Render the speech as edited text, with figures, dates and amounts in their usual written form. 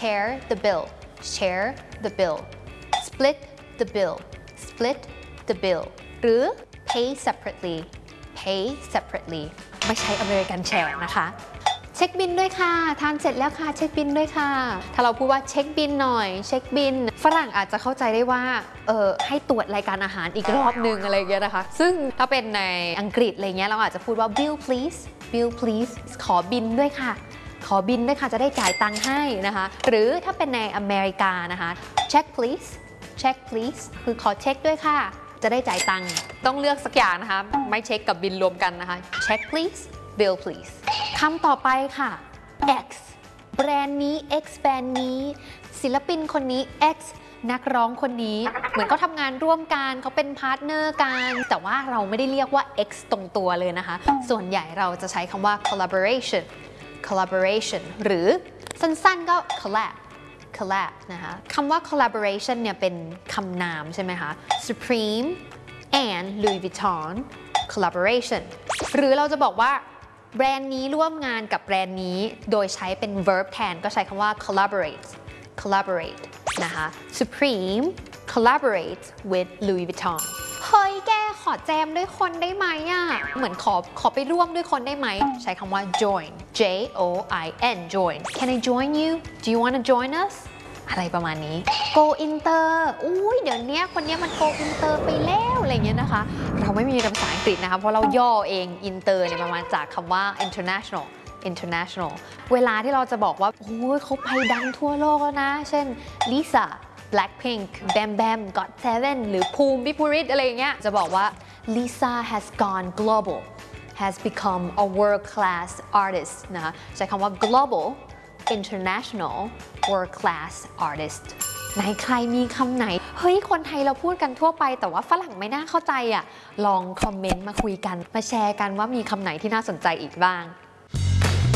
share the bill share the bill split the bill split the bill หรือ pay separately pay separately ไม่ใช่ American share นะคะเช็คบิลด้วยค่ะทานเสร็จแล้วค่ะเช็คบิลด้วยค่ะถ้าเราพูดว่าเช็คบิลหน่อยเช็คบิลฝรั่งอาจจะเข้าใจได้ว่าให้ตรวจรายการอาหารอีกรอบนึงอะไรอย่างเงี้ยนะคะซึ่งถ้าเป็นในอังกฤษอะไรเงี้ยเราอาจจะพูดว่า bill please bill please ขอบิลด้วยค่ะขอบิลด้วยค่ะจะได้จ่ายตังค์ให้นะคะหรือถ้าเป็นในอเมริกานะคะ check please check please คือขอเช็คด้วยค่ะจะได้จ่ายตังค์ต้องเลือกสักอย่างนะคะไม่เช็คกับบิลรวมกันนะคะ check please bill please คำต่อไปค่ะ X แบรนด์นี้ X แบรนด์นี้ศิลปินคนนี้ X นักร้องคนนี้เหมือนเขาทำงานร่วมกันเขาเป็นพาร์ทเนอร์กันแต่ว่าเราไม่ได้เรียกว่า X ตรงตัวเลยนะคะส่วนใหญ่เราจะใช้คำว่า collaboration หรือสั้นๆก็ collab นะคะคำว่า collaboration เนี่ยเป็นคำนามใช่ไหมคะ Supreme and Louis Vuitton collaboration หรือเราจะบอกว่าแบรนด์นี้ร่วมงานกับแบรนด์นี้โดยใช้เป็น verb แทนก็ใช้คำว่า collaborate นะคะ Supreme collaborates with Louis Vuitton เฮ้ยแกขอแจมด้วยคนได้ไหมอ่ะเหมือนขอไปร่วมด้วยคนได้ไหมใช้คำว่า join join join Can I join you Do you want to join us อะไรประมาณนี้ go inter อุ้ยเดี๋ยวนี้คนนี้มัน go inter ไปแล้วอะไรเงี้ยนะคะเราไม่มีภาษาอังกฤษนะคะเพราะเราย่อเอง inter เนี่ยมาจากคำว่า international เวลาที่เราจะบอกว่าโอ้ยเขาไปดังทั่วโลกแล้วนะเช่น Lisa Blackpink Bam Bam GOT7 หรือภูมิวิปุริตอะไรอย่างเงี้ยจะบอกว่า Lisa has gone global has become a world class artist นะคะใช้คำว่า global international world class artist ไหนใครมีคำไหนเฮ้ยคนไทยเราพูดกันทั่วไปแต่ว่าฝรั่งไม่น่าเข้าใจอ่ะลองคอมเมนต์มาคุยกันมาแชร์กันว่ามีคำไหนที่น่าสนใจอีกบ้าง